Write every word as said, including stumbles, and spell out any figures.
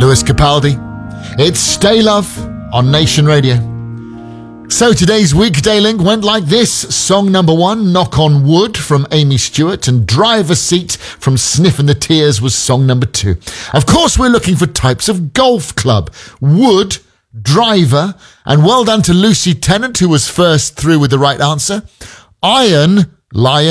Lewis Capaldi. It's Stay Love on Nation Radio. So today's weekday link went like this. Song number one, Knock on Wood from Amy Stewart, and Drive a Seat from Sniffin' the Tears was song number two. Of course, we're looking for types of golf club. Wood, driver, and well done to Lucy Tennant, who was first through with the right answer. Iron, lion.